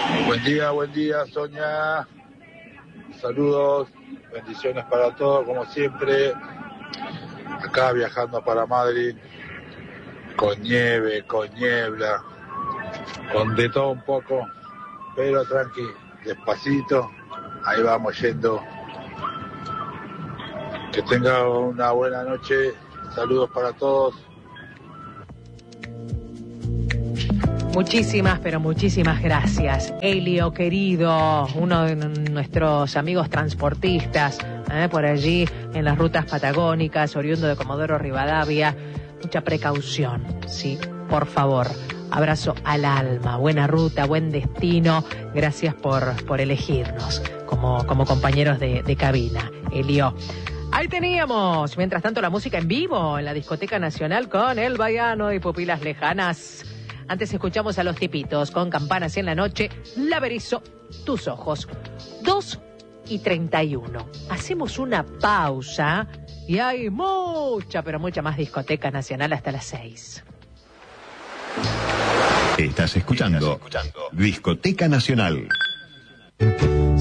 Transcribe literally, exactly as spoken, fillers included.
Buen día, buen día, Sonia. Saludos, bendiciones para todos, como siempre. Acá viajando para Madrid, con nieve, con niebla, con de todo un poco, pero tranqui, despacito, ahí vamos yendo. Que tenga una buena noche, saludos para todos. Muchísimas, pero muchísimas gracias. Elio, querido, uno de nuestros amigos transportistas, ¿eh? por allí en las rutas patagónicas, oriundo de Comodoro Rivadavia. Mucha precaución, sí, por favor. Abrazo al alma, buena ruta, buen destino. Gracias por, por elegirnos como, como compañeros de, de cabina, Elio. Ahí teníamos, mientras tanto, la música en vivo en la Discoteca Nacional con El Baiano y Pupilas Lejanas. Antes escuchamos a Los Tipitos con Campanas en la Noche, La Berizo, Tus Ojos. dos y treinta y uno. Hacemos una pausa y hay mucha, pero mucha más Discoteca Nacional hasta las seis. Estás escuchando, Estás escuchando Discoteca Nacional.